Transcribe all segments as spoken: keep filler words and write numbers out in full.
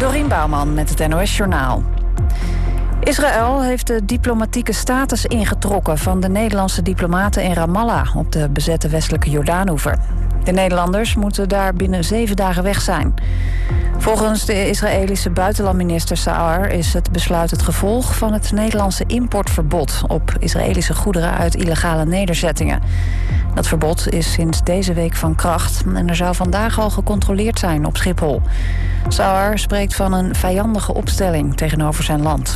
Dorien Bouwman met het N O S Journaal. Israël heeft de diplomatieke status ingetrokken van de Nederlandse diplomaten in Ramallah op de bezette westelijke Jordaanoever. De Nederlanders moeten daar binnen zeven dagen weg zijn. Volgens de Israëlische buitenlandminister Saar is het besluit het gevolg van het Nederlandse importverbod op Israëlische goederen uit illegale nederzettingen. Dat verbod is sinds deze week van kracht en er zou vandaag al gecontroleerd zijn op Schiphol. Saar spreekt van een vijandige opstelling tegenover zijn land.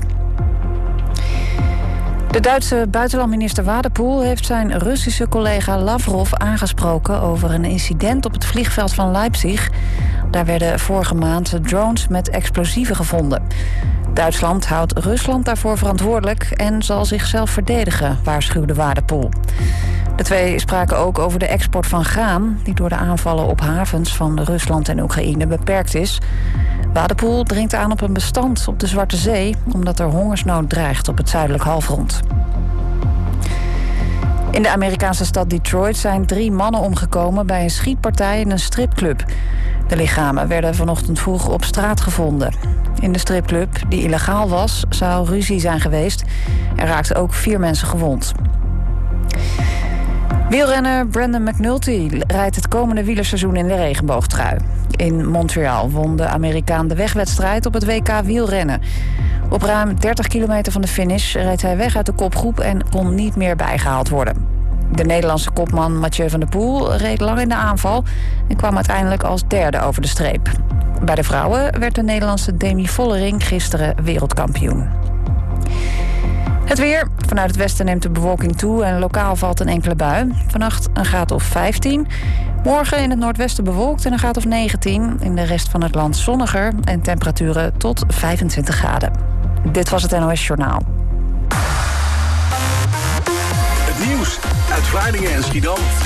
De Duitse buitenlandminister Wadepoel heeft zijn Russische collega Lavrov aangesproken over een incident op het vliegveld van Leipzig. Daar werden vorige maand drones met explosieven gevonden. Duitsland houdt Rusland daarvoor verantwoordelijk en zal zichzelf verdedigen, waarschuwde Wadepoel. De twee spraken ook over de export van graan, die door de aanvallen op havens van Rusland en Oekraïne beperkt is. Wadepoel dringt aan op een bestand op de Zwarte Zee, omdat er hongersnood dreigt op het zuidelijk halfrond. In de Amerikaanse stad Detroit zijn drie mannen omgekomen bij een schietpartij in een stripclub. De lichamen werden vanochtend vroeg op straat gevonden. In de stripclub, die illegaal was, zou ruzie zijn geweest. Er raakten ook vier mensen gewond. Wielrenner Brandon McNulty rijdt het komende wielerseizoen in de regenboogtrui. In Montreal won de Amerikaan de wegwedstrijd op het W K wielrennen. Op ruim dertig kilometer van de finish reed hij weg uit de kopgroep en kon niet meer bijgehaald worden. De Nederlandse kopman Mathieu van der Poel reed lang in de aanval en kwam uiteindelijk als derde over de streep. Bij de vrouwen werd de Nederlandse Demi Vollering gisteren wereldkampioen. Het weer. Vanuit het westen neemt de bewolking toe en lokaal valt een enkele bui. Vannacht een graad of vijftien. Morgen in het noordwesten bewolkt en een graad of negentien. In de rest van het land zonniger en temperaturen tot vijfentwintig graden. Dit was het N O S Journaal. Het nieuws uit Vlaardingen en Schiedam.